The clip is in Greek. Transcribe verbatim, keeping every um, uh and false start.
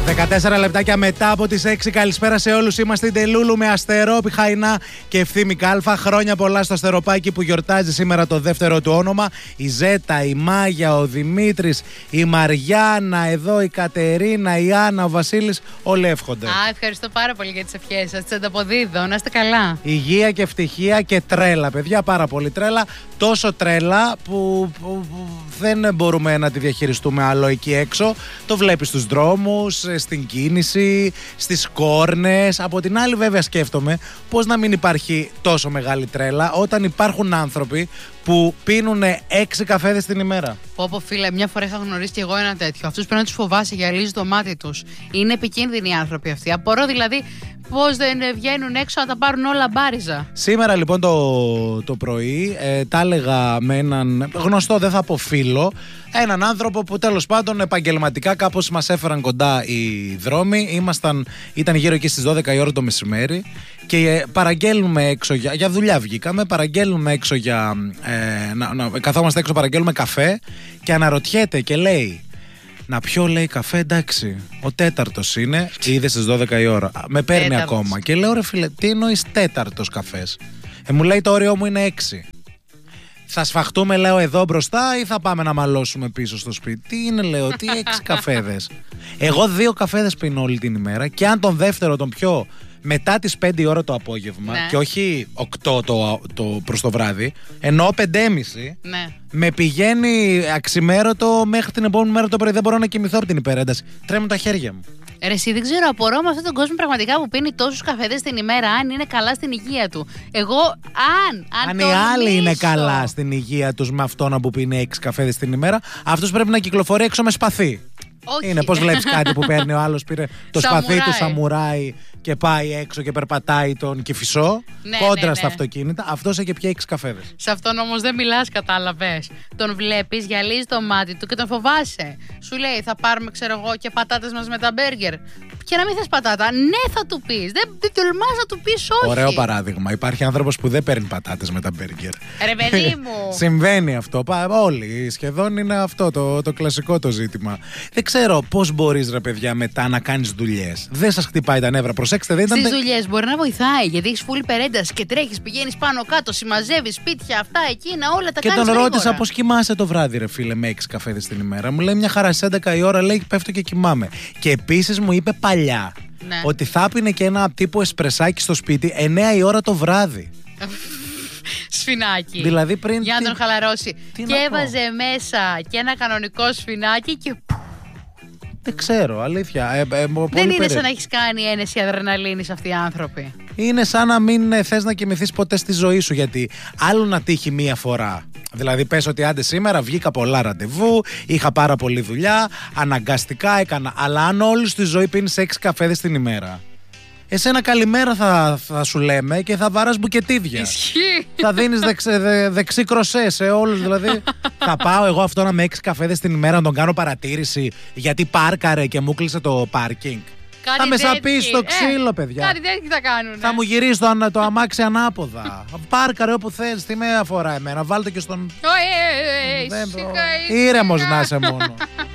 δεκατέσσερα λεπτάκια μετά από τις έξι. Καλησπέρα σε όλους. Είμαστε η Τελούλου με Αστερόπη, Χαϊνά και Ευθύμη Κάλφα. Χρόνια πολλά στο Αστεροπάκι που γιορτάζει σήμερα το δεύτερο του όνομα. Η Ζέτα, η Μάγια, ο Δημήτρης, η Μαριάννα, εδώ η Κατερίνα, η Άννα, ο Βασίλης. Όλοι εύχονται. Α, ευχαριστώ πάρα πολύ για τις ευχές σας. Τις ανταποδίδω. Να είστε καλά. Υγεία και ευτυχία και τρέλα, παιδιά. Πάρα πολύ τρέλα. Τόσο τρέλα που, που, που δεν μπορούμε να τη διαχειριστούμε άλλο εκεί έξω. Το βλέπεις στους δρόμους, στην κίνηση, στις κόρνες. Από την άλλη, βέβαια, σκέφτομαι πώς να μην υπάρχει τόσο μεγάλη τρέλα όταν υπάρχουν άνθρωποι που πίνουν έξι καφέδες την ημέρα. Πω πω φίλε, μια φορά είχα γνωρίσει και εγώ ένα τέτοιο. Αυτούς πρέπει να τους φοβάσαι, γυαλίζει το μάτι τους. Είναι επικίνδυνοι οι άνθρωποι αυτοί. Απορώ δηλαδή πώς δεν βγαίνουν έξω να τα πάρουν όλα μπάριζα. Σήμερα λοιπόν το, το πρωί ε, τα έλεγα με έναν γνωστό, δεν θα πω φίλο, έναν άνθρωπο που τέλος πάντων επαγγελματικά κάπως μας έφεραν κοντά οι δρόμοι. Ήμασταν, ήταν γύρω εκεί στις δώδεκα η ώρα το μεσημέρι και ε, παραγγέλνουμε έξω για, για δουλειά βγήκαμε, παραγγέλνουμε έξω για ε, να, να, καθόμαστε έξω, παραγγέλνουμε καφέ και αναρωτιέται και λέει: να πιω, λέει, καφέ, εντάξει. Ο τέταρτος είναι, είδε στις δώδεκα η ώρα. Με παίρνει τέταρτος ακόμα. Και λέω: ρε φίλε, τι εννοείς τέταρτος καφές? Ε, μου λέει: το όριό μου είναι έξι. Θα σφαχτούμε, λέω, εδώ μπροστά ή θα πάμε να μαλώσουμε πίσω στο σπίτι? Τι είναι, λέω, τι έξι καφέδες? Εγώ δύο καφέδες πίνω όλη την ημέρα και αν τον δεύτερο τον πιω μετά τις πέντε η ώρα το απόγευμα, ναι, και όχι οκτώ το, το, προς το βράδυ, εννοώ πέντε και μισή, ναι, με πηγαίνει αξιμέρωτο μέχρι την επόμενη μέρα το πρωί. Δεν μπορώ να κοιμηθώ από την υπερένταση. Τρέμουν τα χέρια μου. Ρε εσύ, δεν ξέρω, απορώ με αυτόν τον κόσμο πραγματικά που πίνει τόσους καφέδες την ημέρα, αν είναι καλά στην υγεία του. Εγώ, αν. Αν, αν οι άλλοι είναι καλά στην υγεία τους με αυτόν που πίνει έξι καφέδες την ημέρα, αυτός πρέπει να κυκλοφορεί έξω με σπαθί. Όχι. Είναι πώς βλέπεις κάτι που παίρνει ο άλλος, πήρε το σπαθί του σαμουράι και πάει έξω και περπατάει τον Κηφισό, ναι, κόντρα ναι, ναι, στα αυτοκίνητα. Αυτός έχει πια έξι καφέδες. Σε αυτόν όμως δεν μιλάς, κατάλαβες. Τον βλέπεις, γυαλίζει το μάτι του και τον φοβάσαι. Σου λέει: θα πάρουμε, ξέρω εγώ, και πατάτες μας με τα μπέργκερ. Και να μην θες πατάτα, ναι, θα του πεις. Δεν, δεν τολμάς να του πεις όχι. Ωραίο παράδειγμα. Υπάρχει άνθρωπος που δεν παίρνει πατάτες με τα μπέργκερ. Ρε παιδί μου. Συμβαίνει αυτό. Όλοι σχεδόν είναι αυτό το, το κλασικό το ζήτημα. Δεν ξέρω πώς μπορείς, ρε παιδιά, μετά να κάνεις δουλειές. Δεν σας χτυπάει τα νεύρα? Προσέξτε, δεν ήταν. Στις δουλειές μπορεί να βοηθάει, γιατί έχεις φουλ υπερένταση και τρέχεις, πηγαίνεις πάνω κάτω, συμμαζεύεις σπίτια, αυτά, εκείνα, όλα τα και κάνεις. Και τον γρήγορα. ρώτησα πώς κοιμάσαι το βράδυ, ρε φίλε, με έξι καφέδες την ημέρα. Μου λέει μια χαρά, στις έντεκα η ώρα, λέει, πέφτω και κοιμάμαι. Και επίσης μου είπε παλιά, ναι, ότι θα πίνε και ένα τύπο εσπρεσάκι στο σπίτι εννέα η ώρα το βράδυ. Σφινάκι. Δηλαδή πριν. Για να τι... τον χαλαρώσει. Τι και έβαζε μέσα και ένα κανονικό σφινάκι και. Δεν ξέρω, αλήθεια. Ε, ε, δεν είναι περί... σαν να έχεις κάνει ένεση αδρεναλίνης αυτοί οι άνθρωποι. Είναι σαν να μην ε, θες να κοιμηθείς ποτέ στη ζωή σου. Γιατί άλλο να τύχει μία φορά. Δηλαδή, πες ότι άντε σήμερα βγήκα πολλά ραντεβού, είχα πάρα πολλή δουλειά, αναγκαστικά έκανα. Αλλά αν όλη στη ζωή πίνεις έξι καφέδες την ημέρα, εσένα καλημέρα θα, θα σου λέμε και θα βάρας μπουκετίδια. Ισχύει. Θα δίνεις δεξι, δε, δεξί κροσέ σε όλους. Δηλαδή, θα πάω εγώ αυτό να με έξι καφέδες την ημέρα να τον κάνω παρατήρηση γιατί πάρκαρε και μου κλείσε το πάρκινγκ. Κάτι θα με τέτοιοι. σαπίσει στο ξύλο, ε, παιδιά. Κάτι τέτοιο θα κάνουν. Θα μου γυρίσει το, το αμάξι ανάποδα. Πάρκαρε όπου θες, τι με αφορά εμένα. Βάλτε και στον. Ήρεμος Ήρεμος να είσαι μόνο.